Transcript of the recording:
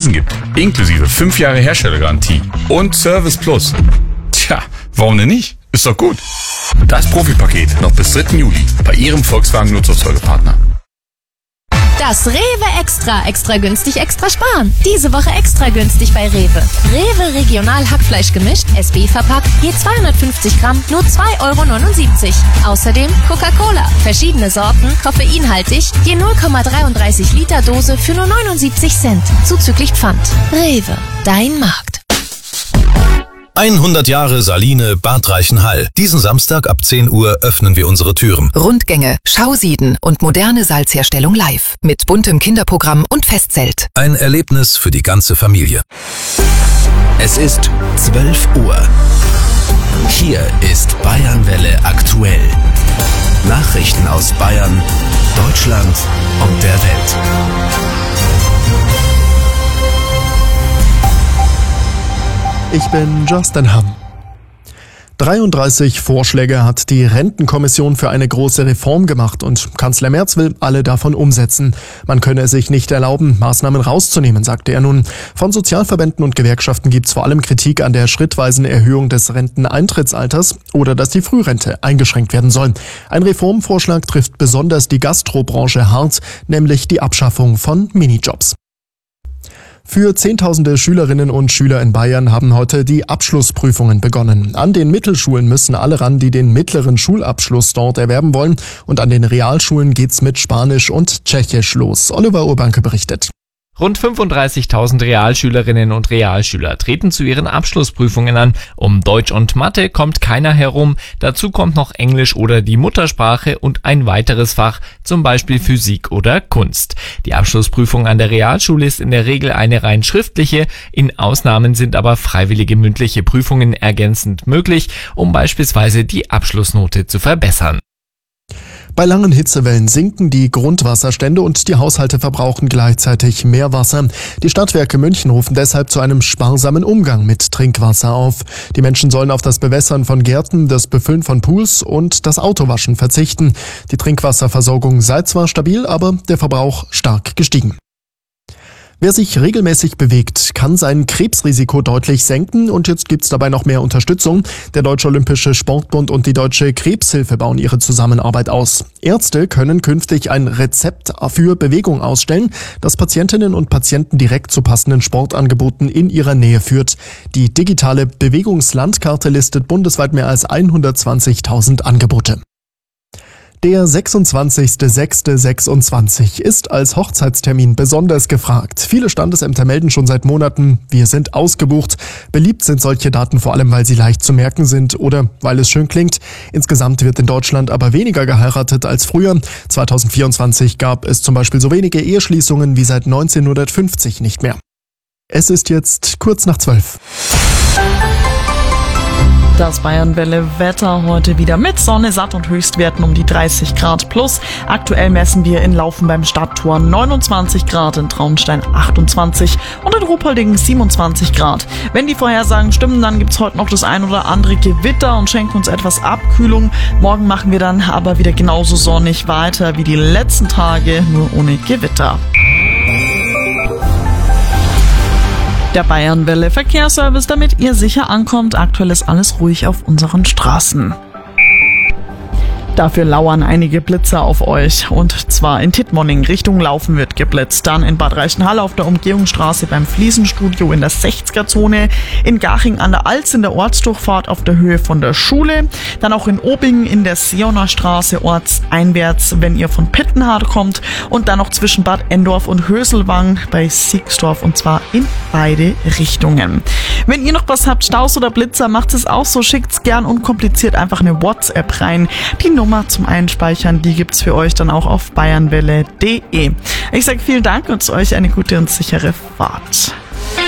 Leasen gibt, inklusive 5 Jahre Herstellergarantie und Service Plus. Tja, warum denn nicht? Ist doch gut. Das Profipaket noch bis 3. Juli bei Ihrem Volkswagen Nutzfahrzeugepartner. Das Rewe Extra günstig, extra sparen. Diese Woche extra günstig bei Rewe. Rewe Regional Hackfleisch gemischt, SB verpackt, je 250 Gramm, nur 2,79 €. Außerdem Coca-Cola, verschiedene Sorten, koffeinhaltig, je 0,33 Liter Dose für nur 79 Cent, zuzüglich Pfand. Rewe, dein Markt. 100 Jahre Saline Bad Reichenhall. Diesen Samstag ab 10 Uhr öffnen wir unsere Türen. Rundgänge, Schausieden und moderne Salzherstellung live. Mit buntem Kinderprogramm und Festzelt. Ein Erlebnis für die ganze Familie. Es ist 12 Uhr. Hier ist Bayernwelle aktuell. Nachrichten aus Bayern, Deutschland und der Welt. Ich bin Justin Hamm. 33 Vorschläge hat die Rentenkommission für eine große Reform gemacht und Kanzler Merz will alle davon umsetzen. Man könne es sich nicht erlauben, Maßnahmen rauszunehmen, sagte er nun. Von Sozialverbänden und Gewerkschaften gibt's vor allem Kritik an der schrittweisen Erhöhung des Renteneintrittsalters oder dass die Frührente eingeschränkt werden soll. Ein Reformvorschlag trifft besonders die Gastrobranche hart, nämlich die Abschaffung von Minijobs. Für Zehntausende Schülerinnen und Schüler in Bayern haben heute die Abschlussprüfungen begonnen. An den Mittelschulen müssen alle ran, die den mittleren Schulabschluss dort erwerben wollen. Und an den Realschulen geht's mit Spanisch und Tschechisch los. Oliver Urbanke berichtet. Rund 35.000 Realschülerinnen und Realschüler treten zu ihren Abschlussprüfungen an. Um Deutsch und Mathe kommt keiner herum. Dazu kommt noch Englisch oder die Muttersprache und ein weiteres Fach, zum Beispiel Physik oder Kunst. Die Abschlussprüfung an der Realschule ist in der Regel eine rein schriftliche. In Ausnahmen sind aber freiwillige mündliche Prüfungen ergänzend möglich, um beispielsweise die Abschlussnote zu verbessern. Bei langen Hitzewellen sinken die Grundwasserstände und die Haushalte verbrauchen gleichzeitig mehr Wasser. Die Stadtwerke München rufen deshalb zu einem sparsamen Umgang mit Trinkwasser auf. Die Menschen sollen auf das Bewässern von Gärten, das Befüllen von Pools und das Autowaschen verzichten. Die Trinkwasserversorgung sei zwar stabil, aber der Verbrauch stark gestiegen. Wer sich regelmäßig bewegt, kann sein Krebsrisiko deutlich senken und jetzt gibt's dabei noch mehr Unterstützung. Der Deutsche Olympische Sportbund und die Deutsche Krebshilfe bauen ihre Zusammenarbeit aus. Ärzte können künftig ein Rezept für Bewegung ausstellen, das Patientinnen und Patienten direkt zu passenden Sportangeboten in ihrer Nähe führt. Die digitale Bewegungslandkarte listet bundesweit mehr als 120.000 Angebote. Der 26.06.26 ist als Hochzeitstermin besonders gefragt. Viele Standesämter melden schon seit Monaten, wir sind ausgebucht. Beliebt sind solche Daten vor allem, weil sie leicht zu merken sind oder weil es schön klingt. Insgesamt wird in Deutschland aber weniger geheiratet als früher. 2024 gab es zum Beispiel so wenige Eheschließungen wie seit 1950 nicht mehr. Es ist jetzt kurz nach 12. Das Bayernwelle-Wetter heute wieder mit Sonne, satt und Höchstwerten um die 30 Grad plus. Aktuell messen wir in Laufen beim Stadttor 29 Grad, in Traunstein 28 und in Ruhpolding 27 Grad. Wenn die Vorhersagen stimmen, dann gibt's heute noch das ein oder andere Gewitter und schenken uns etwas Abkühlung. Morgen machen wir dann aber wieder genauso sonnig weiter wie die letzten Tage, nur ohne Gewitter. Der Bayernwelle Verkehrsservice, damit ihr sicher ankommt. Aktuell ist alles ruhig auf unseren Straßen. Dafür lauern einige Blitzer auf euch. Und zwar in Tittmoning Richtung Laufen wird geblitzt. Dann in Bad Reichenhall auf der Umgehungsstraße beim Fliesenstudio in der 60er-Zone. In Garching an der Alz in der Ortsdurchfahrt auf der Höhe von der Schule. Dann auch in Obingen in der Seoner Straße ortseinwärts, wenn ihr von Pittenhardt kommt. Und dann noch zwischen Bad Endorf und Höselwang bei Siegsdorf, und zwar in beide Richtungen. Wenn ihr noch was habt, Staus oder Blitzer, macht es auch so. Schickt's gern unkompliziert einfach eine WhatsApp rein. Die Nummer zum Einspeichern, die gibt's für euch dann auch auf bayernwelle.de. Ich sage vielen Dank und euch eine gute und sichere Fahrt.